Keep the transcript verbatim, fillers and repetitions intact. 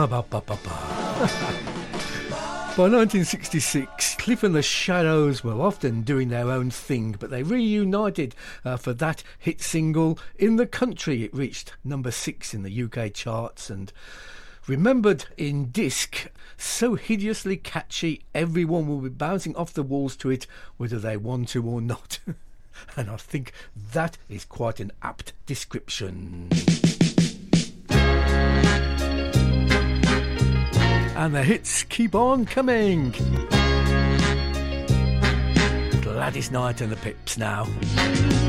By nineteen sixty-six, Cliff and the Shadows were often doing their own thing, but they reunited uh, for that hit single In the Country. It reached number six in the U K charts and remembered in disc, so hideously catchy, everyone will be bouncing off the walls to it, whether they want to or not. And I think that is quite an apt description. And the hits keep on coming. Gladys Knight and the Pips now.